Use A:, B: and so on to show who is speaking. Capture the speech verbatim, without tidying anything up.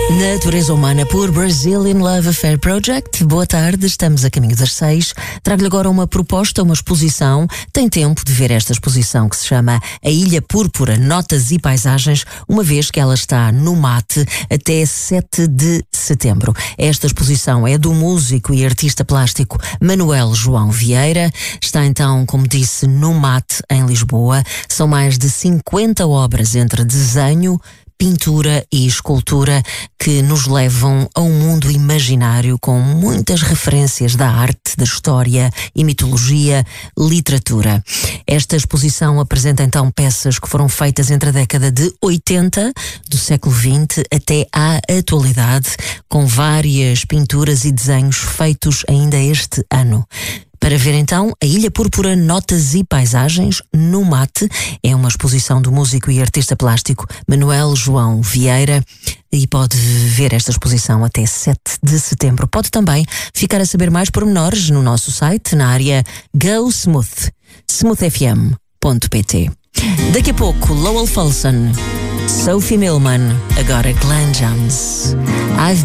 A: Natureza Humana por Brazilian Love Affair Project. Boa tarde, estamos a caminho das seis. Trago-lhe agora uma proposta, uma exposição. Tem tempo de ver esta exposição que se chama A Ilha Púrpura, Notas e Paisagens, uma vez que ela está no Mate até sete de setembro. Esta exposição é do músico e artista plástico Manuel João Vieira. Está então, como disse, no Mate, em Lisboa. São mais de cinquenta obras entre desenho, pintura e escultura que nos levam a um mundo imaginário com muitas referências da arte, da história e mitologia, literatura. Esta exposição apresenta então peças que foram feitas entre a década de oitenta do século vinte até à atualidade, com várias pinturas e desenhos feitos ainda este ano. Para ver então A Ilha Púrpura, Notas e Paisagens, no Mate, é uma exposição do músico e artista plástico Manuel João Vieira e pode ver esta exposição até sete de setembro. Pode também ficar a saber mais pormenores no nosso site, na área Go Smooth, smooth f m ponto p t. Daqui a pouco, Lowell Fulson, Sophie Millman, agora Glenn Jones. I've